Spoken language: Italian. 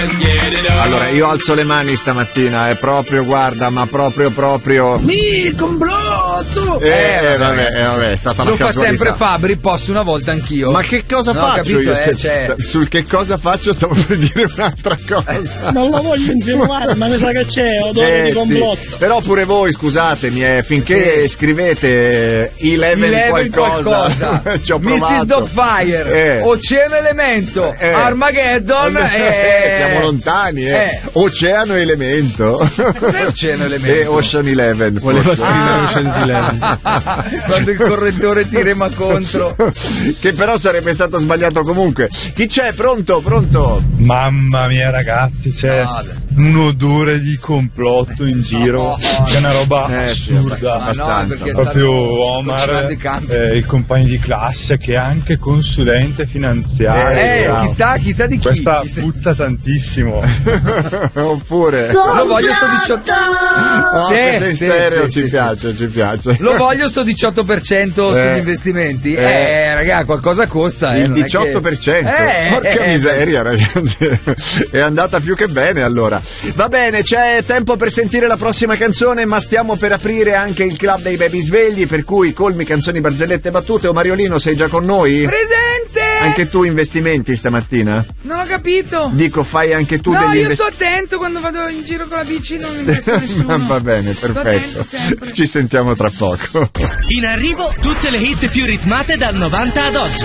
Allora, io alzo le mani stamattina, è proprio, guarda, ma proprio. Mi complotto! Vabbè, è stata lo una casualità. fa sempre Fabri, posso una volta anch'io. Ma che cosa faccio capito, io? Sul che cosa faccio stavo per dire un'altra cosa. Non lo voglio insinuare, ma mi sa che c'è odore di complotto. Sì. Però pure voi, scusatemi, finché scrivete Eleven qualcosa. Ci ho provato. Mrs. Dogfire, Oceano Elemento, Armageddon siamo lontani, Oceano Elemento. Cos'è Oceano Elemento? Ocean Eleven. Voleva scrivere Ocean's Eleven. Quando il correttore ti rema contro. Che però sarebbe stato sbagliato comunque. Chi c'è? Pronto? Mamma mia ragazzi, c'è un odore di complotto in giro, che è una roba assurda. Abbastanza. Proprio Omar, il compagno di classe che è anche consulente finanziario. Chissà di chi. Questa puzza tantissimo. Oppure lo voglio sto 18. Ci piace. Lo voglio sto 18% sugli investimenti. Raga, qualcosa costa. Il 18%. Porca miseria, ragazzi. È andata più che bene allora. Va bene, c'è tempo per sentire la prossima canzone, ma stiamo per aprire anche il club dei baby svegli, per cui colmi, canzoni, barzellette e battute. O Mariolino, sei già con noi? Presente! Anche tu investimenti stamattina? Non ho capito. Dico, fai anche tu degli investimenti? No, io sto attento quando vado in giro con la bici, non investo nessuno. Va bene, perfetto. Ci sentiamo tra poco. In arrivo tutte le hit più ritmate dal 90 ad oggi.